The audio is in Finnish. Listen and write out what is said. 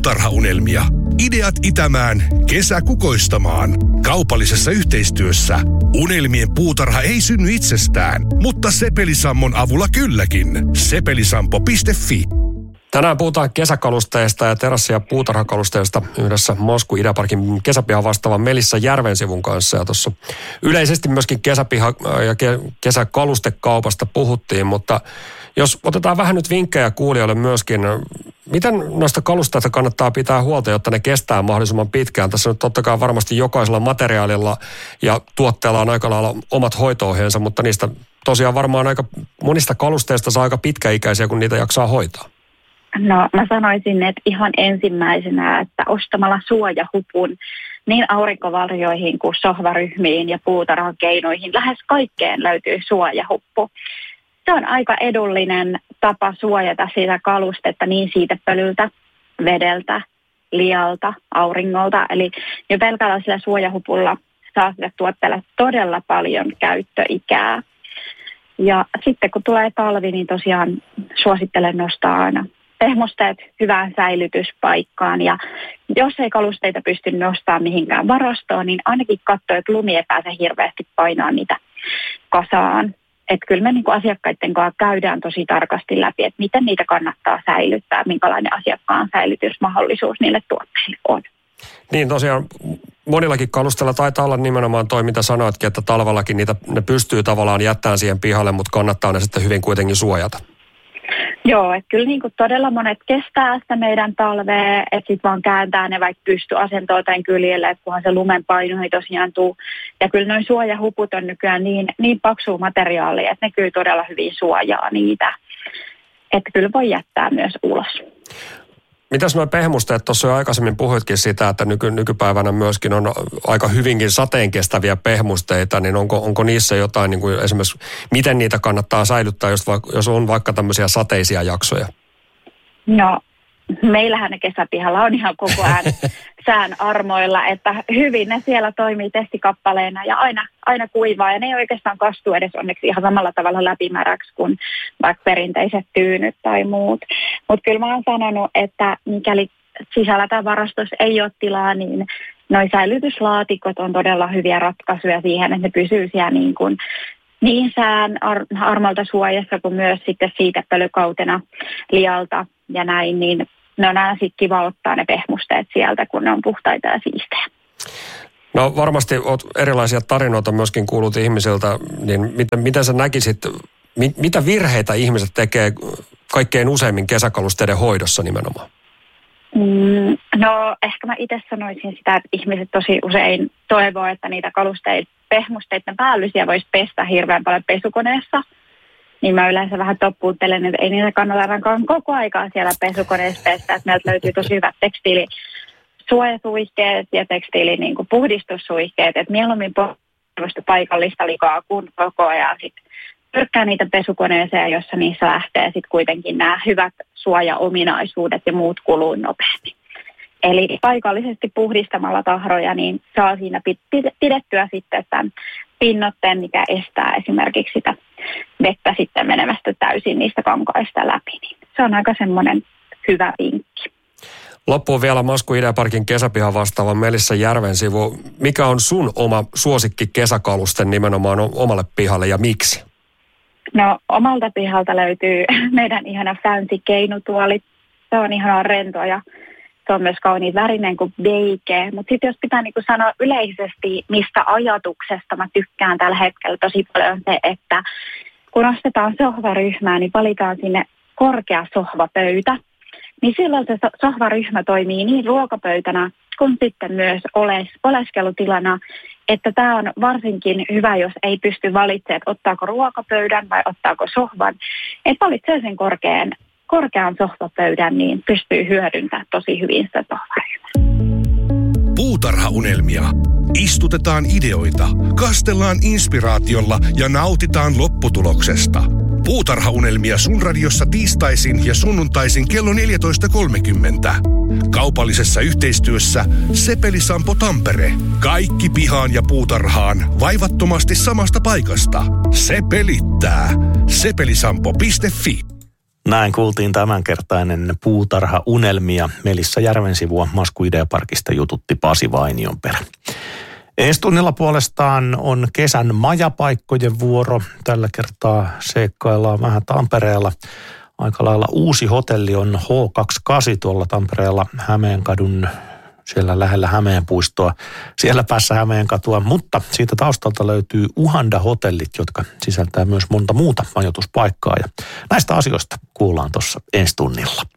Puutarhaunelmia. Ideat itämään, kesä kukoistamaan. Kaupallisessa yhteistyössä Unelmien puutarha ei synny itsestään, mutta Sepelisammon avulla kylläkin. Sepelisampo.fi. Tänään puhutaan kesäkalusteista ja terassi- ja puutarhakalusteista yhdessä Mosku Ideaparkin kesäpihan vastaavan Melissa Järvensivun kanssa. Ja tuossa yleisesti myöskin kesäpiha- ja kesäkalustekaupasta puhuttiin, mutta jos otetaan vähän nyt vinkkejä kuulijoille myöskin, miten noista kalusteista kannattaa pitää huolta, jotta ne kestää mahdollisimman pitkään? Tässä nyt totta kai varmasti jokaisella materiaalilla ja tuotteella on aika lailla omat hoito-ohjeensa, mutta niistä tosiaan varmaan aika monista kalusteista saa aika pitkäikäisiä, kun niitä jaksaa hoitaa. No mä sanoisin, että ihan ensimmäisenä, että ostamalla suojahupun niin aurinkovarjoihin kuin sohvaryhmiin ja puutarhakeinoihin, lähes kaikkeen löytyy suojahuppu. Se on aika edullinen tapa suojata sitä kalustetta niin siitepölyltä, vedeltä, lialta, auringolta. Eli jo pelkällä sillä suojahupulla saa sille tuotteelle todella paljon käyttöikää. Ja sitten kun tulee talvi, niin tosiaan suosittelen nostaa aina pehmosteet hyvään säilytyspaikkaan. Ja jos ei kalusteita pysty nostamaan mihinkään varastoon, niin ainakin katsoa, että lumi ei pääse hirveästi painaa niitä kasaan. Että kyllä me niin kuin asiakkaiden kanssa käydään tosi tarkasti läpi, että miten niitä kannattaa säilyttää, minkälainen asiakkaan säilytysmahdollisuus niille tuotteille on. Niin tosiaan monillakin kalusteilla taitaa olla nimenomaan toi, mitä sanoitkin, että talvellakin ne pystyy tavallaan jättämään siihen pihalle, mutta kannattaa ne sitten hyvin kuitenkin suojata. Joo, että kyllä niin kuin todella monet kestää sitä meidän talvea, että sitten vaan kääntää ne vaikka pystyasentoon tai kyljelle, että kunhan se lumen paino ei tosiaan tule. Ja kyllä noin suojahuput on nykyään niin paksua materiaalia, että ne kyllä todella hyvin suojaa niitä. Että kyllä voi jättää myös ulos. Mitäs nuo pehmusteet, tuossa jo aikaisemmin puhuitkin sitä, että nykypäivänä myöskin on aika hyvinkin sateenkestäviä pehmusteita, niin onko niissä jotain, niin kuin esimerkiksi miten niitä kannattaa säilyttää, jos on vaikka tämmöisiä sateisia jaksoja? No, meillähän ne kesäpihalla on ihan koko ajan sään armoilla, että hyvin ne siellä toimii testikappaleena ja aina kuivaa ja ne ei oikeastaan kastu edes onneksi ihan samalla tavalla läpimäräksi kuin vaikka perinteiset tyynyt tai muut. Mutta kyllä mä oon sanonut, että mikäli sisällä tai varastossa ei ole tilaa, niin noi säilytyslaatikot on todella hyviä ratkaisuja siihen, että ne pysyy siellä niin sään armolta suojassa kuin myös sitten siitepölykautena lialta ja näin, niin ne on aina sitten kiva ottaa ne pehmusteet sieltä, kun ne on puhtaita ja siistejä. No varmasti olet erilaisia tarinoita myöskin kuullut ihmisiltä, niin miten sä näkisit, mitä virheitä ihmiset tekee kaikkein useimmin kesäkalusteiden hoidossa nimenomaan? No ehkä mä itse sanoisin sitä, että ihmiset tosi usein toivoo, että niitä pehmusteiden päällysiä voisi pestä hirveän paljon pesukoneessa. Niin mä yleensä vähän toppuuttelen, että ei niitä kannata ainakaan koko aikaa siellä pesukoneessa pestä. Että meiltä löytyy tosi hyvät tekstiilisuojasuihkeet ja puhdistussuihkeet. Että mieluummin paikallista likaa kuin koko ajan sitten pyrkkää niitä pesukoneeseen, jossa niissä lähtee sitten kuitenkin nämä hyvät suojaominaisuudet ja muut kuluu nopeasti. Eli paikallisesti puhdistamalla tahroja, niin saa siinä pidettyä sitten tämän pinnotteen, mikä estää esimerkiksi sitä vettä sitten menemästä täysin niistä kankaista läpi. Niin se on aika semmoinen hyvä vinkki. Loppuun vielä Mosku Ideaparkin kesäpihan vastaavan Melissa Järvensivu. Mikä on sun oma suosikki kesäkalusten nimenomaan omalle pihalle ja miksi? No omalta pihalta löytyy meidän ihana fancy keinutuoli. Se on ihanaa rentoa ja se on myös kauniin värinen kuin beige. Mutta sitten jos pitää niinku sanoa yleisesti, mistä ajatuksesta mä tykkään tällä hetkellä tosi paljon se, että kun ostetaan sohvaryhmää, niin valitaan sinne korkea sohvapöytä. Niin silloin se sohvaryhmä toimii niin ruokapöytänä kuin sitten myös oleskelutilana, että tämä on varsinkin hyvä, jos ei pysty valitsemaan, että ottaako ruokapöydän vai ottaako sohvan. Että valitsee sen korkean sohvapöydän, niin pystyy hyödyntämään tosi hyvin sitä sohvaryhmää. Puutarhaunelmia. Istutetaan ideoita, kastellaan inspiraatiolla ja nautitaan lopputuloksesta. Puutarhaunelmia sun radiossa tiistaisin ja sunnuntaisin kello 14.30. Kaupallisessa yhteistyössä Sepelisampo Tampere. Kaikki pihaan ja puutarhaan vaivattomasti samasta paikasta. Se pelittää. Sepelisampo.fi Näin kuultiin tämänkertainen Puutarha-unelmia. Melissa Järvensivua Masku Ideaparkista jututti Pasi Vainionperä. Ensi tunnilla puolestaan on kesän majapaikkojen vuoro. Tällä kertaa seikkaillaan vähän Tampereella. Aika lailla uusi hotelli on H28 tuolla Tampereella Hämeenkadun, siellä lähellä Hämeenpuistoa, siellä päässä Hämeenkatua, mutta siitä taustalta löytyy Uhanda-hotellit, jotka sisältää myös monta muuta majoituspaikkaa. Ja näistä asioista kuullaan tuossa ensi tunnilla.